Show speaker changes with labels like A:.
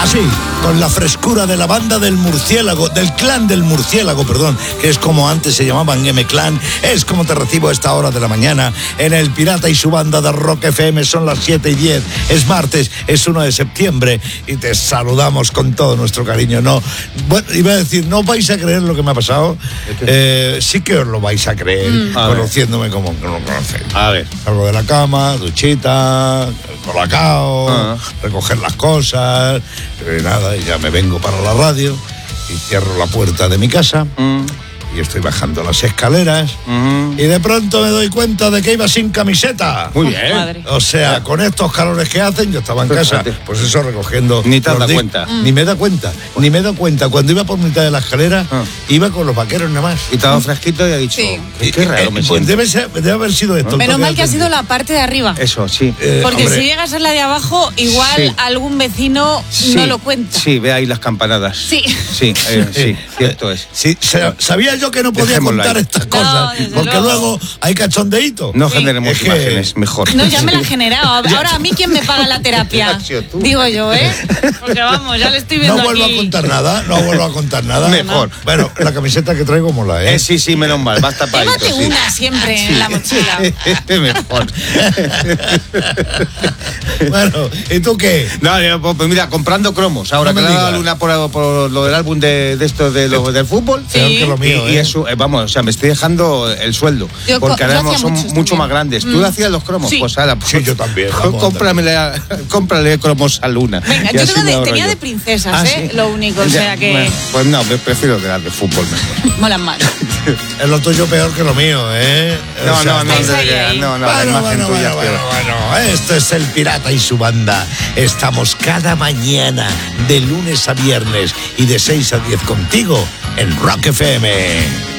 A: Así, con la frescura de la banda del murciélago, del clan del murciélago, perdón, que es como antes se llamaban M-Clan, es como te recibo a esta hora de la mañana en El Pirata y su banda de Rock FM. Son las 7:10, es martes, es 1 de septiembre y te saludamos con todo nuestro cariño. No, bueno, iba a decir, no vais a creer lo que me ha pasado. Sí que os lo vais a creer, conociéndome como no lo conocéis.
B: A ver.
A: Salgo de la cama, duchita, colacao, recoger las cosas, y nada, y ya me vengo para la radio y cierro la puerta de mi casa. Y estoy bajando las escaleras y de pronto me doy cuenta de que iba sin camiseta.
B: Muy bien.
A: O sea, con estos calores que hacen, yo estaba en casa, pues eso, recogiendo.
B: Ni te das cuenta.
A: Ni me da cuenta. Cuando iba por mitad de la escalera, iba con los vaqueros nada más.
B: Y te ha dado fresquito y ha dicho, qué raro me siento.
A: Debe haber sido esto.
C: Menos mal que ha sido la parte de arriba.
B: Eso, sí.
C: Porque
A: hombre,
C: si llegas a la de abajo, igual algún vecino no lo cuenta.
B: Sí, ve ahí las campanadas.
C: Sí.
B: Sí, cierto es.
A: Sí, sabía yo que no podía
B: Dejémoslo
A: contar
B: ahí.
A: estas cosas, porque luego hay cachondeíto.
B: No generemos imágenes, mejor.
C: No, ya me la he generado. Ahora a mí, ¿quién me paga la terapia? Digo yo, ¿eh? Porque vamos, ya le estoy viendo
A: No vuelvo
C: aquí.
A: a contar nada.
B: Mejor.
A: Bueno, la camiseta que traigo mola, ¿eh?
B: Sí, menos mal, va tapadito.
C: Llévate una siempre en la mochila.
B: Mejor.
A: Bueno, ¿y tú qué?
B: No, pues mira, comprando cromos. Ahora
A: No
B: que
A: me
B: le ha dado
A: digas.
B: Luna por lo del álbum de esto del fútbol.
A: Peor que lo mío,
B: Y eso, vamos, o sea, me estoy dejando el sueldo. Porque ahora
C: hacía
B: son
C: muchos
B: mucho
C: también.
B: más grandes. ¿Tú hacías los cromos?
C: Sí.
B: Pues ahora, pues,
A: Sí, yo también. Vamos,
B: cómprale cromos a Luna.
C: Venga,
B: Y
C: yo
B: así me ahorro
C: tenía
B: yo.
C: de princesas,
B: Ah,
C: ¿eh?
B: ¿sí?
C: Lo único, o sea que
B: Bueno, pues no, me prefiero de las de fútbol mejor.
C: molan más.
A: Es lo tuyo peor que lo mío, ¿eh? O sea,
B: No, la imagen tuya es peor.
A: Bueno, esto es El Pirata y su banda. Estamos cada mañana, de lunes a viernes y de 6 a 10 contigo en Rock FM.